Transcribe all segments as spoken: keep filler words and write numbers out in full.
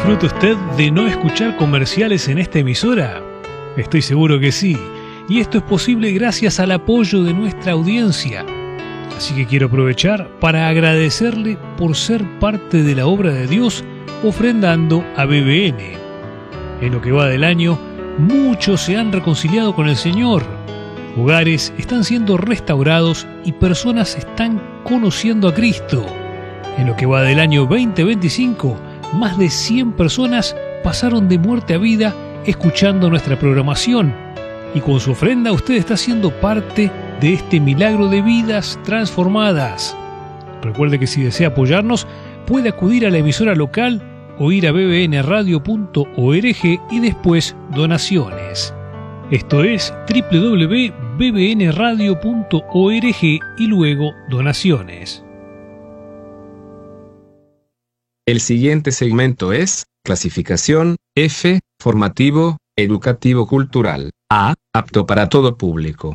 ¿Disfruta usted de no escuchar comerciales en esta emisora? Estoy seguro que sí, y esto es posible gracias al apoyo de nuestra audiencia. Así que quiero aprovechar para agradecerle por ser parte de la obra de Dios ofrendando a B B N. En lo que va del año, muchos se han reconciliado con el Señor. Hogares están siendo restaurados y personas están conociendo a Cristo. En lo que va del año veinte veinticinco, más de cien personas pasaron de muerte a vida escuchando nuestra programación. Y con su ofrenda usted está siendo parte de este milagro de vidas transformadas. Recuerde que si desea apoyarnos, puede acudir a la emisora local o ir a b b n radio punto org y después donaciones. Esto es doble u doble u doble u punto b b n radio punto org y luego donaciones. El siguiente segmento es clasificación F, formativo, educativo cultural, A, apto para todo público.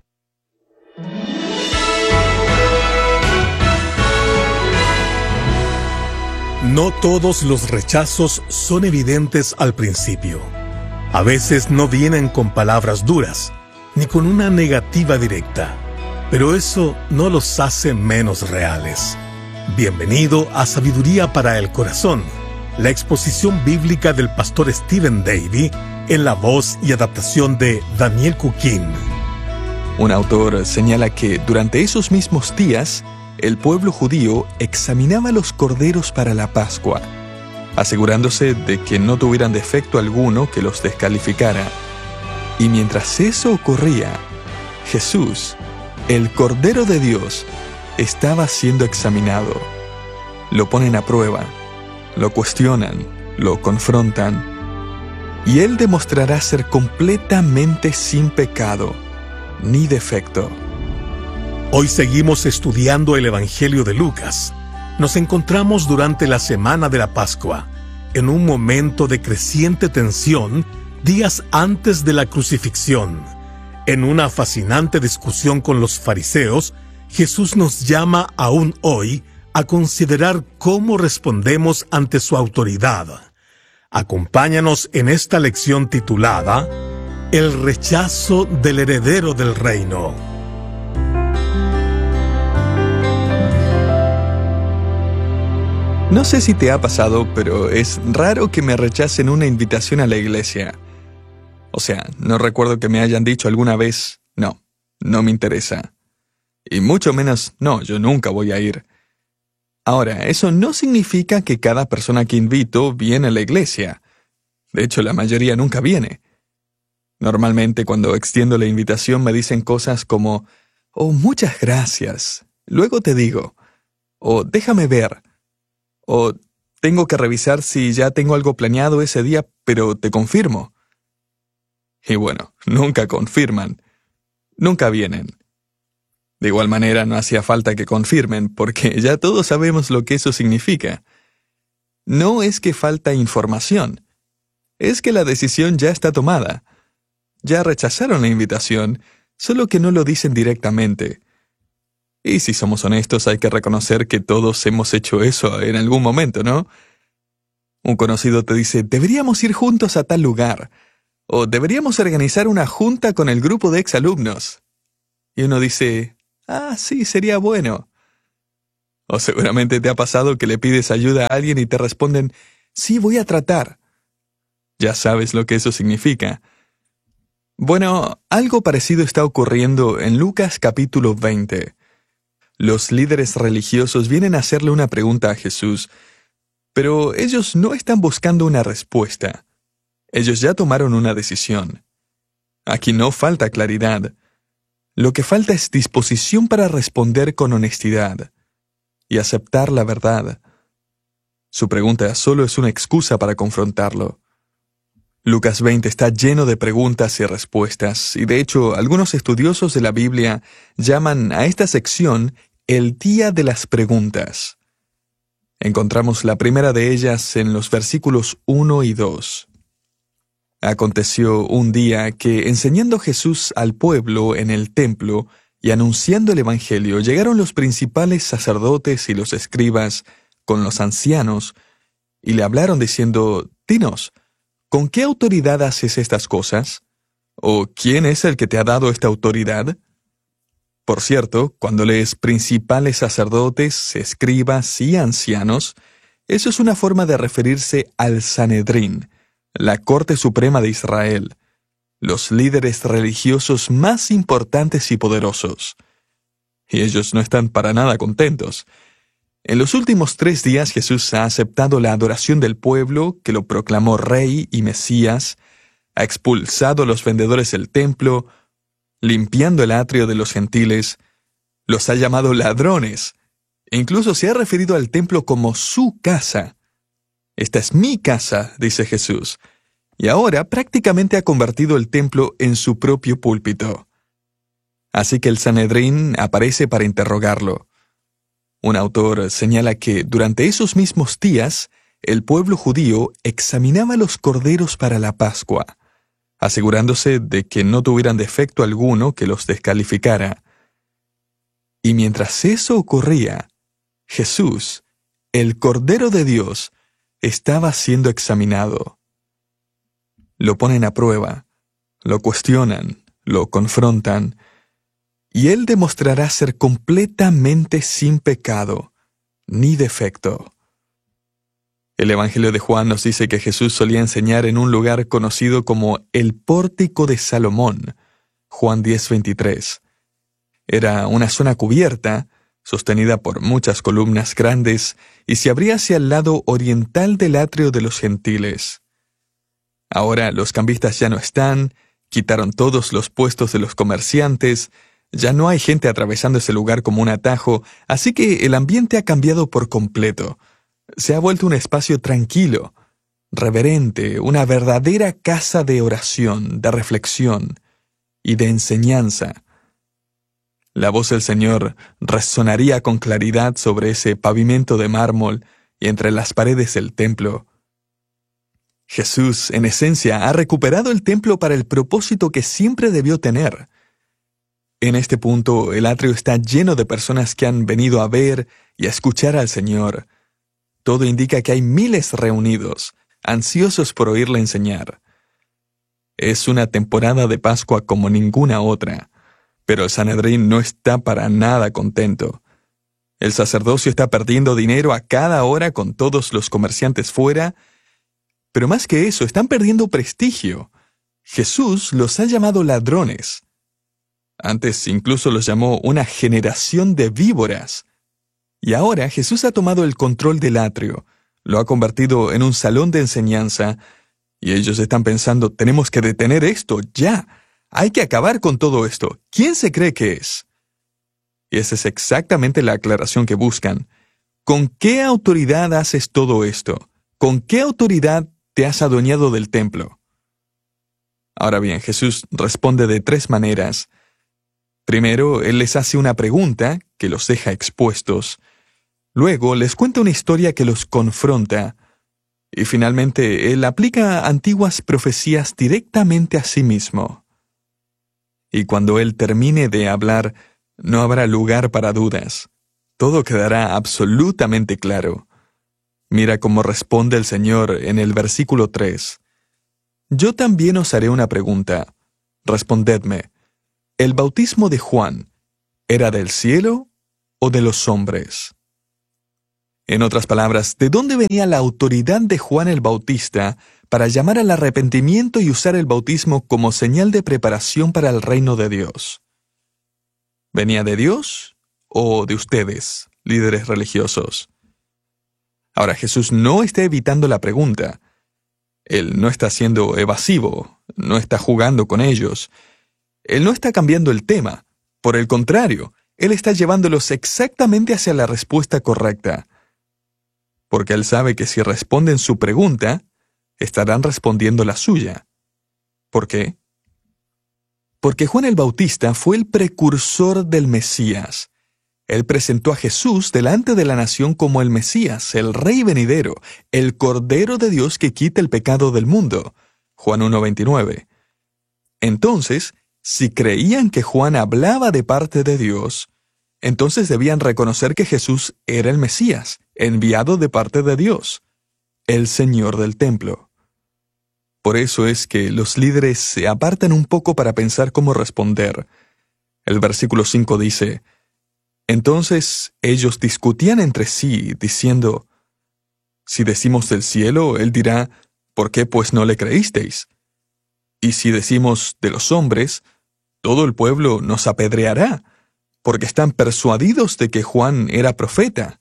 No todos los rechazos son evidentes al principio. A veces no vienen con palabras duras, ni con una negativa directa, pero eso no los hace menos reales. Bienvenido a Sabiduría para el Corazón, la exposición bíblica del pastor Stephen Davey en la voz y adaptación de Daniel Cuquín. Un autor señala que durante esos mismos días, el pueblo judío examinaba los corderos para la Pascua, asegurándose de que no tuvieran defecto alguno que los descalificara. Y mientras eso ocurría, Jesús, el Cordero de Dios, estaba siendo examinado. Lo ponen a prueba, lo cuestionan, lo confrontan, y Él demostrará ser completamente sin pecado, ni defecto. Hoy seguimos estudiando el Evangelio de Lucas. Nos encontramos durante la semana de la Pascua, en un momento de creciente tensión, días antes de la crucifixión. En una fascinante discusión con los fariseos, Jesús nos llama aún hoy a considerar cómo respondemos ante su autoridad. Acompáñanos en esta lección titulada El rechazo del heredero del reino. No sé si te ha pasado, pero es raro que me rechacen una invitación a la iglesia. O sea, no recuerdo que me hayan dicho alguna vez, no, no me interesa. Y mucho menos, no, yo nunca voy a ir. Ahora, eso no significa que cada persona que invito viene a la iglesia. De hecho, la mayoría nunca viene. Normalmente cuando extiendo la invitación me dicen cosas como, oh, muchas gracias, luego te digo, o déjame ver, o tengo que revisar si ya tengo algo planeado ese día, pero te confirmo. Y bueno, nunca confirman, nunca vienen. De igual manera, no hacía falta que confirmen, porque ya todos sabemos lo que eso significa. No es que falta información, es que la decisión ya está tomada. Ya rechazaron la invitación, solo que no lo dicen directamente. Y si somos honestos, hay que reconocer que todos hemos hecho eso en algún momento, ¿no? Un conocido te dice, deberíamos ir juntos a tal lugar, o deberíamos organizar una junta con el grupo de exalumnos. Y uno dice, ah, sí, sería bueno. O seguramente te ha pasado que le pides ayuda a alguien y te responden, sí, voy a tratar. Ya sabes lo que eso significa. Bueno, algo parecido está ocurriendo en Lucas capítulo veinte. Los líderes religiosos vienen a hacerle una pregunta a Jesús, pero ellos no están buscando una respuesta. Ellos ya tomaron una decisión. Aquí no falta claridad. Lo que falta es disposición para responder con honestidad y aceptar la verdad. Su pregunta solo es una excusa para confrontarlo. Lucas veinte está lleno de preguntas y respuestas, y de hecho, algunos estudiosos de la Biblia llaman a esta sección el Día de las Preguntas. Encontramos la primera de ellas en los versículos uno y dos. Aconteció un día que, enseñando Jesús al pueblo en el templo y anunciando el Evangelio, llegaron los principales sacerdotes y los escribas con los ancianos, y le hablaron diciendo, «Dinos, ¿con qué autoridad haces estas cosas? ¿O quién es el que te ha dado esta autoridad?» Por cierto, cuando lees principales sacerdotes, escribas y ancianos, eso es una forma de referirse al Sanedrín, la Corte Suprema de Israel, los líderes religiosos más importantes y poderosos. Y ellos no están para nada contentos. En los últimos tres días Jesús ha aceptado la adoración del pueblo, que lo proclamó Rey y Mesías, ha expulsado a los vendedores del templo, limpiando el atrio de los gentiles, los ha llamado ladrones, e incluso se ha referido al templo como su casa. «Esta es mi casa», dice Jesús, y ahora prácticamente ha convertido el templo en su propio púlpito. Así que el Sanedrín aparece para interrogarlo. Un autor señala que durante esos mismos días, el pueblo judío examinaba los corderos para la Pascua, asegurándose de que no tuvieran defecto alguno que los descalificara. Y mientras eso ocurría, Jesús, el Cordero de Dios, estaba siendo examinado. Lo ponen a prueba, lo cuestionan, lo confrontan, y Él demostrará ser completamente sin pecado, ni defecto. El Evangelio de Juan nos dice que Jesús solía enseñar en un lugar conocido como el Pórtico de Salomón, Juan diez veintitrés. Era una zona cubierta, sostenida por muchas columnas grandes, y se abría hacia el lado oriental del atrio de los gentiles. Ahora los cambistas ya no están, quitaron todos los puestos de los comerciantes, ya no hay gente atravesando ese lugar como un atajo, así que el ambiente ha cambiado por completo. Se ha vuelto un espacio tranquilo, reverente, una verdadera casa de oración, de reflexión y de enseñanza. La voz del Señor resonaría con claridad sobre ese pavimento de mármol y entre las paredes del templo. Jesús, en esencia, ha recuperado el templo para el propósito que siempre debió tener. En este punto, el atrio está lleno de personas que han venido a ver y a escuchar al Señor. Todo indica que hay miles reunidos, ansiosos por oírle enseñar. Es una temporada de Pascua como ninguna otra, pero el Sanedrín no está para nada contento. El sacerdocio está perdiendo dinero a cada hora con todos los comerciantes fuera, pero más que eso, están perdiendo prestigio. Jesús los ha llamado ladrones. Antes incluso los llamó una generación de víboras. Y ahora Jesús ha tomado el control del atrio, lo ha convertido en un salón de enseñanza, y ellos están pensando, tenemos que detener esto, ya. Hay que acabar con todo esto. ¿Quién se cree que es? Y esa es exactamente la aclaración que buscan. ¿Con qué autoridad haces todo esto? ¿Con qué autoridad te has adueñado del templo? Ahora bien, Jesús responde de tres maneras. Primero, Él les hace una pregunta que los deja expuestos. Luego, les cuenta una historia que los confronta. Y finalmente, Él aplica antiguas profecías directamente a sí mismo. Y cuando Él termine de hablar, no habrá lugar para dudas. Todo quedará absolutamente claro. Mira cómo responde el Señor en el versículo tres. Yo también os haré una pregunta. Respondedme. ¿El bautismo de Juan era del cielo o de los hombres? En otras palabras, ¿de dónde venía la autoridad de Juan el Bautista para llamar al arrepentimiento y usar el bautismo como señal de preparación para el reino de Dios? ¿Venía de Dios o de ustedes, líderes religiosos? Ahora, Jesús no está evitando la pregunta. Él no está siendo evasivo, no está jugando con ellos. Él no está cambiando el tema. Por el contrario, Él está llevándolos exactamente hacia la respuesta correcta. Porque Él sabe que si responden su pregunta, estarán respondiendo la suya. ¿Por qué? Porque Juan el Bautista fue el precursor del Mesías. Él presentó a Jesús delante de la nación como el Mesías, el Rey venidero, el Cordero de Dios que quita el pecado del mundo. Juan uno veintinueve. Entonces, si creían que Juan hablaba de parte de Dios, entonces debían reconocer que Jesús era el Mesías, enviado de parte de Dios. el Señor del templo. Por eso es que los líderes se apartan un poco para pensar cómo responder. El versículo cinco dice, entonces ellos discutían entre sí, diciendo, si decimos del cielo, él dirá, ¿por qué pues no le creísteis? Y si decimos de los hombres, todo el pueblo nos apedreará, porque están persuadidos de que Juan era profeta.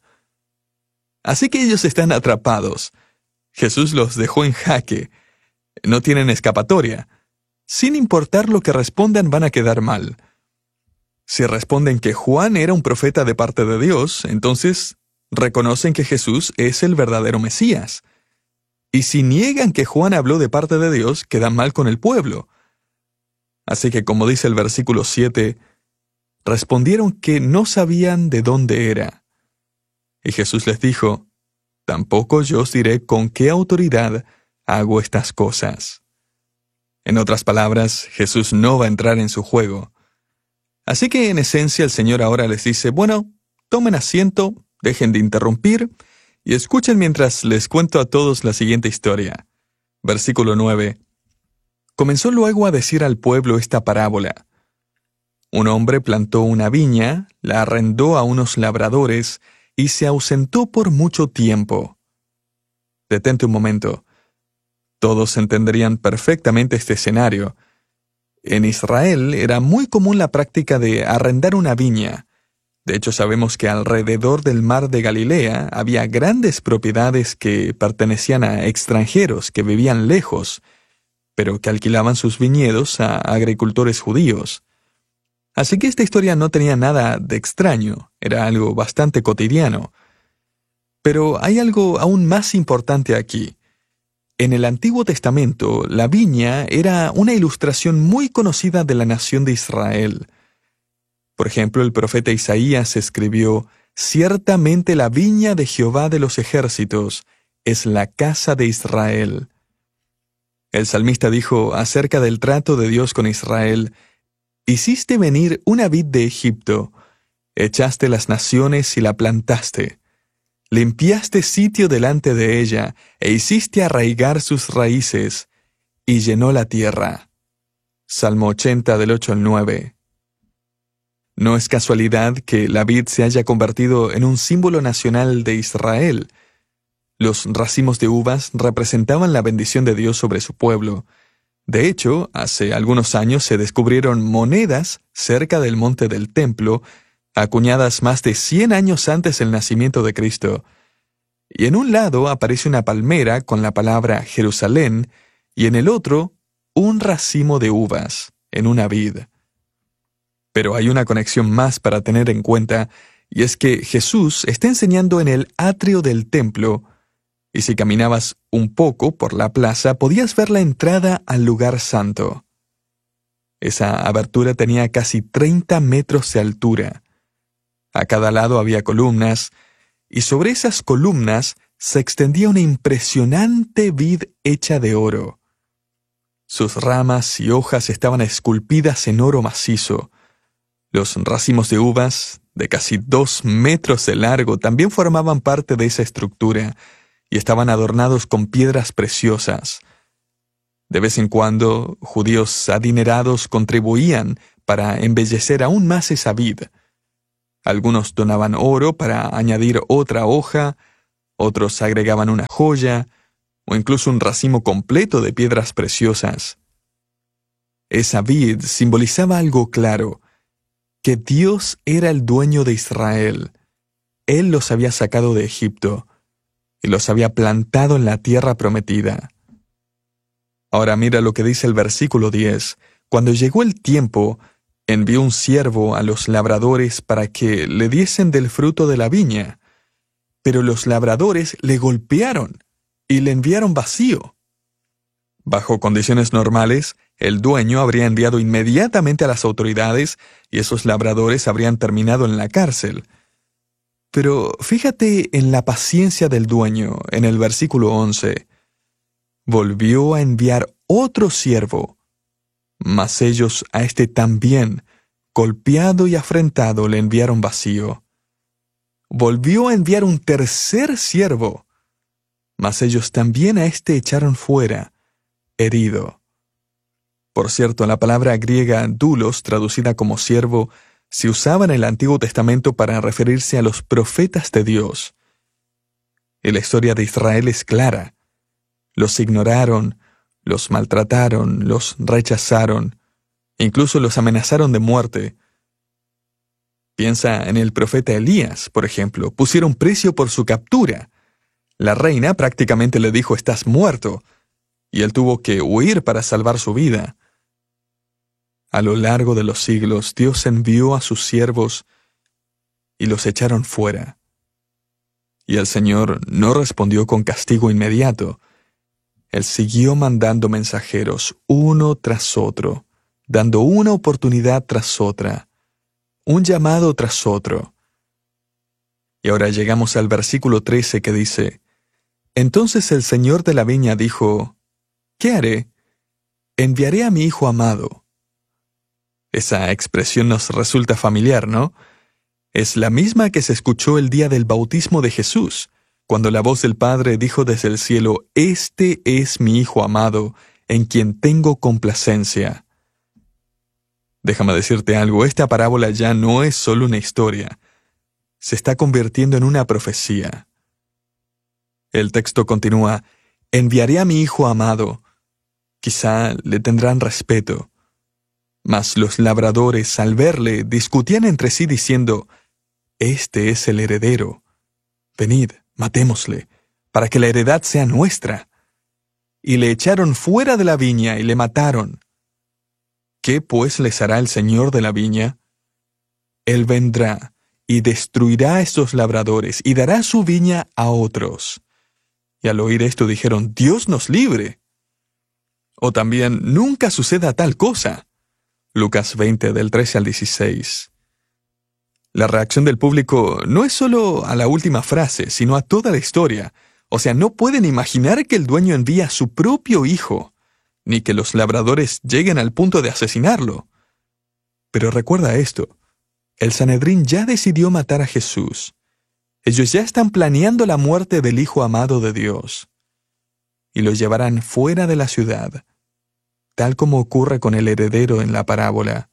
Así que ellos están atrapados. Jesús los dejó en jaque. No tienen escapatoria. Sin importar lo que respondan, van a quedar mal. Si responden que Juan era un profeta de parte de Dios, entonces reconocen que Jesús es el verdadero Mesías. Y si niegan que Juan habló de parte de Dios, quedan mal con el pueblo. Así que, como dice el versículo siete, respondieron que no sabían de dónde era. Y Jesús les dijo, tampoco yo os diré con qué autoridad hago estas cosas. En otras palabras, Jesús no va a entrar en su juego. Así que en esencia el Señor ahora les dice, bueno, tomen asiento, dejen de interrumpir y escuchen mientras les cuento a todos la siguiente historia. Versículo nueve. Comenzó luego a decir al pueblo esta parábola. Un hombre plantó una viña, la arrendó a unos labradores y se ausentó por mucho tiempo. Detente un momento. Todos entenderían perfectamente este escenario. En Israel era muy común la práctica de arrendar una viña. De hecho, sabemos que alrededor del mar de Galilea había grandes propiedades que pertenecían a extranjeros que vivían lejos, pero que alquilaban sus viñedos a agricultores judíos. Así que esta historia no tenía nada de extraño, era algo bastante cotidiano. Pero hay algo aún más importante aquí. En el Antiguo Testamento, la viña era una ilustración muy conocida de la nación de Israel. Por ejemplo, el profeta Isaías escribió, «Ciertamente la viña de Jehová de los ejércitos es la casa de Israel». El salmista dijo acerca del trato de Dios con Israel, «Hiciste venir una vid de Egipto, echaste las naciones y la plantaste. Limpiaste sitio delante de ella, e hiciste arraigar sus raíces, y llenó la tierra». Salmo ochenta del ocho al nueve. No es casualidad que la vid se haya convertido en un símbolo nacional de Israel. Los racimos de uvas representaban la bendición de Dios sobre su pueblo. De hecho, hace algunos años se descubrieron monedas cerca del monte del templo, acuñadas más de cien años antes del nacimiento de Cristo. Y en un lado aparece una palmera con la palabra Jerusalén, y en el otro, un racimo de uvas, en una vid. Pero hay una conexión más para tener en cuenta, y es que Jesús está enseñando en el atrio del templo, y si caminabas un poco por la plaza, podías ver la entrada al lugar santo. Esa abertura tenía casi treinta metros de altura. A cada lado había columnas, y sobre esas columnas se extendía una impresionante vid hecha de oro. Sus ramas y hojas estaban esculpidas en oro macizo. Los racimos de uvas, de casi dos metros de largo, también formaban parte de esa estructura, y estaban adornados con piedras preciosas. De vez en cuando, judíos adinerados contribuían para embellecer aún más esa vid. Algunos donaban oro para añadir otra hoja, otros agregaban una joya, o incluso un racimo completo de piedras preciosas. Esa vid simbolizaba algo claro, que Dios era el dueño de Israel. Él los había sacado de Egipto y los había plantado en la tierra prometida. Ahora mira lo que dice el versículo diez. Cuando llegó el tiempo, envió un siervo a los labradores para que le diesen del fruto de la viña. Pero los labradores le golpearon y le enviaron vacío. Bajo condiciones normales, el dueño habría enviado inmediatamente a las autoridades y esos labradores habrían terminado en la cárcel. Pero fíjate en la paciencia del dueño, en el versículo once. Volvió a enviar otro siervo, mas ellos a este también, golpeado y afrentado, le enviaron vacío. Volvió a enviar un tercer siervo, mas ellos también a éste echaron fuera, herido. Por cierto, la palabra griega doulos, traducida como siervo, se usaba en el Antiguo Testamento para referirse a los profetas de Dios. Y la historia de Israel es clara. Los ignoraron, los maltrataron, los rechazaron, incluso los amenazaron de muerte. Piensa en el profeta Elías, por ejemplo. Pusieron precio por su captura. La reina prácticamente le dijo: «Estás muerto», y él tuvo que huir para salvar su vida. A lo largo de los siglos, Dios envió a sus siervos y los echaron fuera. Y el Señor no respondió con castigo inmediato. Él siguió mandando mensajeros uno tras otro, dando una oportunidad tras otra, un llamado tras otro. Y ahora llegamos al versículo trece que dice: «Entonces el Señor de la viña dijo: ¿qué haré? Enviaré a mi hijo amado». Esa expresión nos resulta familiar, ¿no? Es la misma que se escuchó el día del bautismo de Jesús, cuando la voz del Padre dijo desde el cielo: «Este es mi Hijo amado, en quien tengo complacencia». Déjame decirte algo, esta parábola ya no es solo una historia, se está convirtiendo en una profecía. El texto continúa: «Enviaré a mi Hijo amado». Quizá le tendrán respeto. Mas los labradores, al verle, discutían entre sí diciendo: «Este es el heredero. Venid, matémosle, para que la heredad sea nuestra». Y le echaron fuera de la viña y le mataron. ¿Qué pues les hará el Señor de la viña? Él vendrá y destruirá a estos labradores y dará su viña a otros. Y al oír esto dijeron: «Dios nos libre». O también: «Nunca suceda tal cosa». Lucas veinte, del trece al dieciséis. La reacción del público no es solo a la última frase, sino a toda la historia. O sea, no pueden imaginar que el dueño envía a su propio hijo, ni que los labradores lleguen al punto de asesinarlo. Pero recuerda esto: el Sanedrín ya decidió matar a Jesús. Ellos ya están planeando la muerte del Hijo amado de Dios. Y lo llevarán fuera de la ciudad, tal como ocurre con el heredero en la parábola.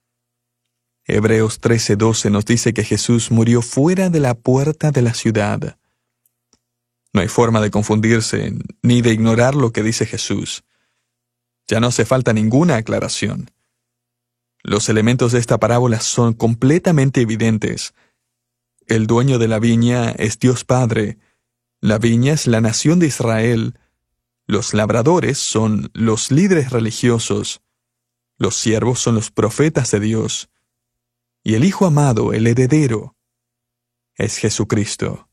Hebreos trece doce nos dice que Jesús murió fuera de la puerta de la ciudad. No hay forma de confundirse ni de ignorar lo que dice Jesús. Ya no hace falta ninguna aclaración. Los elementos de esta parábola son completamente evidentes. El dueño de la viña es Dios Padre. La viña es la nación de Israel. Los labradores son los líderes religiosos. Los siervos son los profetas de Dios. Y el Hijo amado, el heredero, es Jesucristo.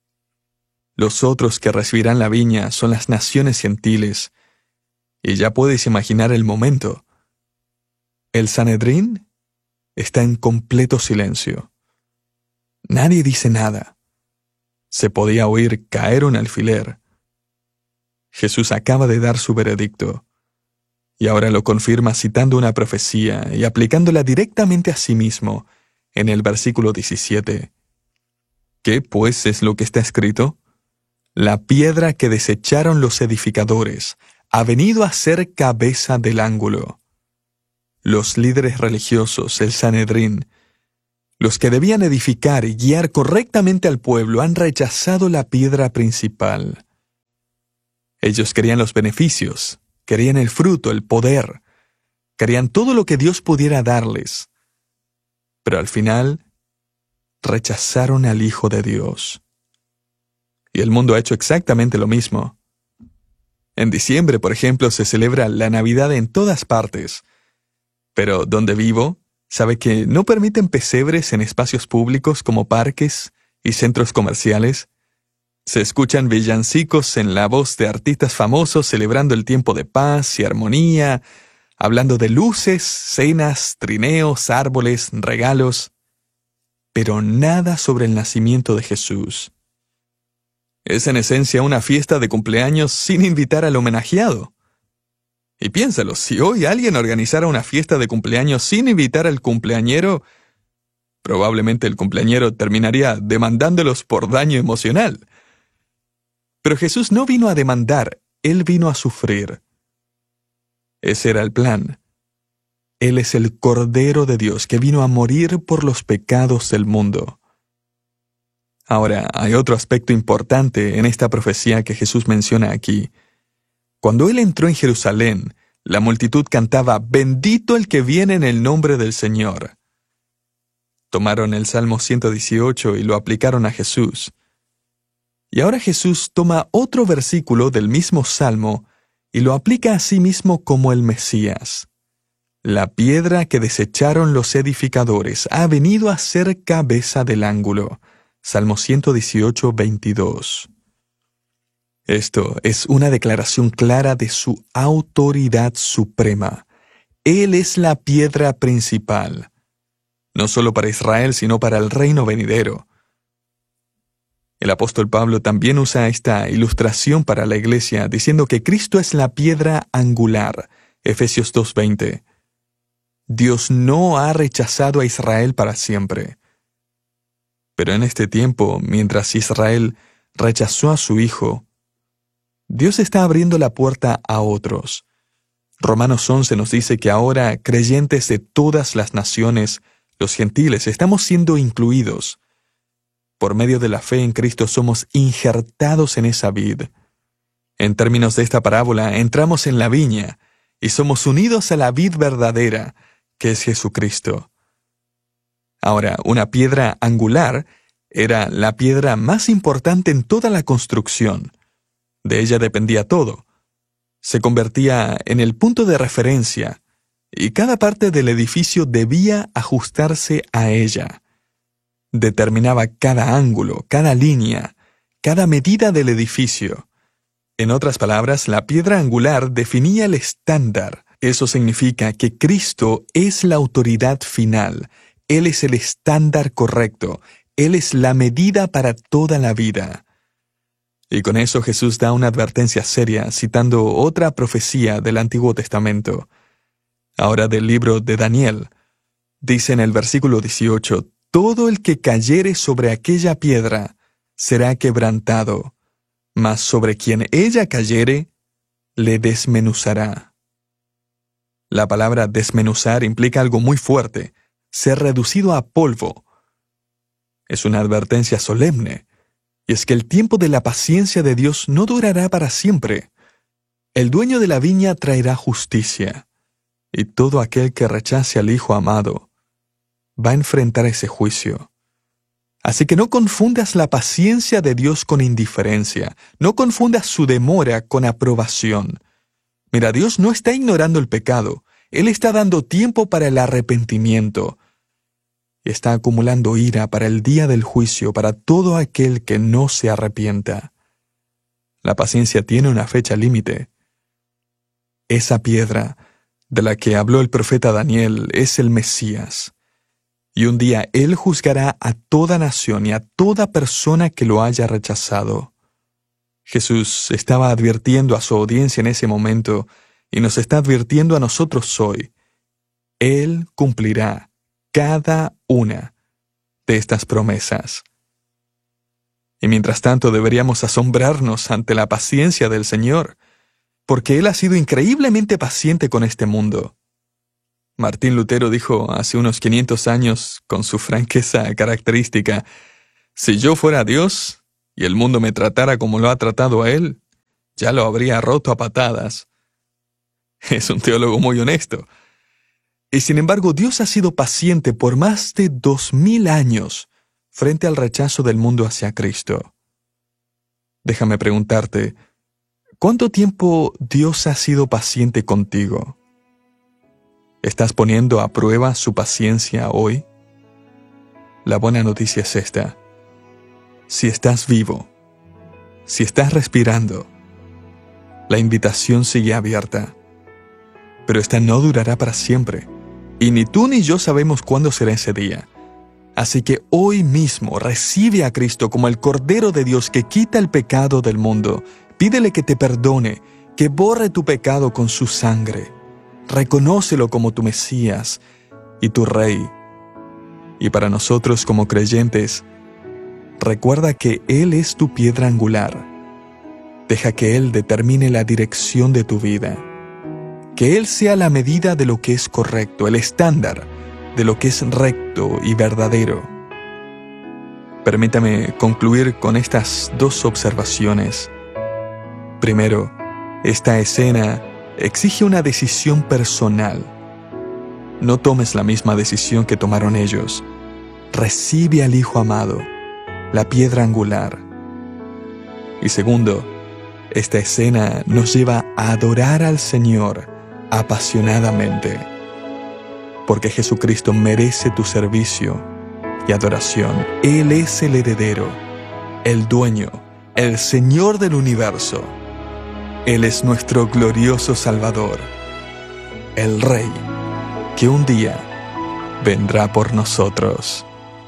Los otros que recibirán la viña son las naciones gentiles. Y ya puedes imaginar el momento. El Sanedrín está en completo silencio. Nadie dice nada. Se podía oír caer un alfiler. Jesús acaba de dar su veredicto, y ahora lo confirma citando una profecía y aplicándola directamente a sí mismo en el versículo diecisiete. ¿Qué, pues, es lo que está escrito? La piedra que desecharon los edificadores ha venido a ser cabeza del ángulo. Los líderes religiosos, el Sanedrín, los que debían edificar y guiar correctamente al pueblo, han rechazado la piedra principal. Ellos querían los beneficios, querían el fruto, el poder, querían todo lo que Dios pudiera darles. Pero al final, rechazaron al Hijo de Dios. Y el mundo ha hecho exactamente lo mismo. En diciembre, por ejemplo, se celebra la Navidad en todas partes. Pero donde vivo, sabe que no permiten pesebres en espacios públicos como parques y centros comerciales. Se escuchan villancicos en la voz de artistas famosos celebrando el tiempo de paz y armonía, hablando de luces, cenas, trineos, árboles, regalos, pero nada sobre el nacimiento de Jesús. Es en esencia una fiesta de cumpleaños sin invitar al homenajeado. Y piénsalo, si hoy alguien organizara una fiesta de cumpleaños sin invitar al cumpleañero, probablemente el cumpleañero terminaría demandándolos por daño emocional. Pero Jesús no vino a demandar, Él vino a sufrir. Ese era el plan. Él es el Cordero de Dios que vino a morir por los pecados del mundo. Ahora, hay otro aspecto importante en esta profecía que Jesús menciona aquí. Cuando Él entró en Jerusalén, la multitud cantaba, «Bendito el que viene en el nombre del Señor». Tomaron el Salmo ciento dieciocho y lo aplicaron a Jesús. Y ahora Jesús toma otro versículo del mismo Salmo y lo aplica a sí mismo como el Mesías. La piedra que desecharon los edificadores ha venido a ser cabeza del ángulo. Salmo ciento dieciocho, veintidós. Esto es una declaración clara de su autoridad suprema. Él es la piedra principal, no solo para Israel, sino para el reino venidero. El apóstol Pablo también usa esta ilustración para la iglesia, diciendo que Cristo es la piedra angular. Efesios dos veinte. Dios no ha rechazado a Israel para siempre. Pero en este tiempo, mientras Israel rechazó a su Hijo, Dios está abriendo la puerta a otros. Romanos once nos dice que ahora, creyentes de todas las naciones, los gentiles, estamos siendo incluidos. Por medio de la fe en Cristo somos injertados en esa vid. En términos de esta parábola, entramos en la viña y somos unidos a la vid verdadera, que es Jesucristo. Ahora, una piedra angular era la piedra más importante en toda la construcción. De ella dependía todo. Se convertía en el punto de referencia, y cada parte del edificio debía ajustarse a ella. Determinaba cada ángulo, cada línea, cada medida del edificio. En otras palabras, la piedra angular definía el estándar. Eso significa que Cristo es la autoridad final. Él es el estándar correcto. Él es la medida para toda la vida. Y con eso Jesús da una advertencia seria, citando otra profecía del Antiguo Testamento. Ahora del libro de Daniel. Dice en el versículo dieciocho, «Todo el que cayere sobre aquella piedra será quebrantado, mas sobre quien ella cayere, le desmenuzará». La palabra desmenuzar implica algo muy fuerte, ser reducido a polvo. Es una advertencia solemne, y es que el tiempo de la paciencia de Dios no durará para siempre. El dueño de la viña traerá justicia, y todo aquel que rechace al Hijo amado va a enfrentar ese juicio. Así que no confundas la paciencia de Dios con indiferencia, no confundas su demora con aprobación. Mira, Dios no está ignorando el pecado, Él está dando tiempo para el arrepentimiento, y está acumulando ira para el día del juicio para todo aquel que no se arrepienta. La paciencia tiene una fecha límite. Esa piedra de la que habló el profeta Daniel es el Mesías. Y un día Él juzgará a toda nación y a toda persona que lo haya rechazado. Jesús estaba advirtiendo a su audiencia en ese momento y nos está advirtiendo a nosotros hoy. Él cumplirá cada una de estas promesas. Y mientras tanto deberíamos asombrarnos ante la paciencia del Señor, porque Él ha sido increíblemente paciente con este mundo. Martín Lutero dijo hace unos quinientos años, con su franqueza característica, «Si yo fuera Dios y el mundo me tratara como lo ha tratado a Él, ya lo habría roto a patadas». Es un teólogo muy honesto. Y sin embargo, Dios ha sido paciente por más de dos mil años frente al rechazo del mundo hacia Cristo. Déjame preguntarte, ¿cuánto tiempo Dios ha sido paciente contigo? ¿Estás poniendo a prueba su paciencia hoy? La buena noticia es esta. Si estás vivo, si estás respirando, la invitación sigue abierta. Pero esta no durará para siempre. Y ni tú ni yo sabemos cuándo será ese día. Así que hoy mismo recibe a Cristo como el Cordero de Dios que quita el pecado del mundo. Pídele que te perdone, que borre tu pecado con su sangre. Reconócelo como tu Mesías y tu Rey. Y para nosotros como creyentes, recuerda que Él es tu piedra angular. Deja que Él determine la dirección de tu vida. Que Él sea la medida de lo que es correcto, el estándar de lo que es recto y verdadero. Permítame concluir con estas dos observaciones. Primero, esta escena exige una decisión personal. No tomes la misma decisión que tomaron ellos. Recibe al Hijo amado, la piedra angular. Y segundo, esta escena nos lleva a adorar al Señor apasionadamente, porque Jesucristo merece tu servicio y adoración. Él es el heredero, el dueño, el Señor del universo. Él es nuestro glorioso Salvador, el Rey, que un día vendrá por nosotros.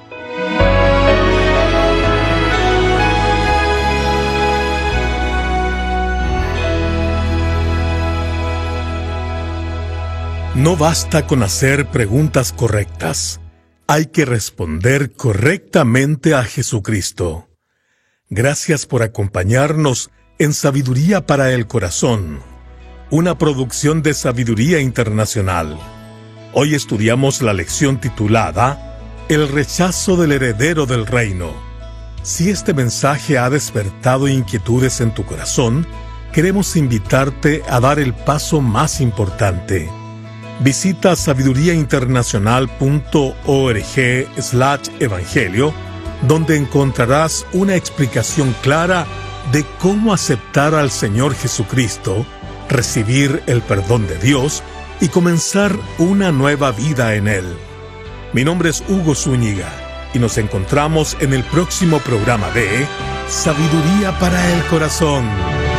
No basta con hacer preguntas correctas. Hay que responder correctamente a Jesucristo. Gracias por acompañarnos en Sabiduría para el Corazón, una producción de Sabiduría Internacional. Hoy estudiamos la lección titulada El rechazo del heredero del reino. Si este mensaje ha despertado inquietudes en tu corazón, queremos invitarte a dar el paso más importante. Visita sabiduría internacional punto org slash evangelio, donde encontrarás una explicación clara de cómo aceptar al Señor Jesucristo, recibir el perdón de Dios y comenzar una nueva vida en Él. Mi nombre es Hugo Zúñiga y nos encontramos en el próximo programa de Sabiduría para el Corazón.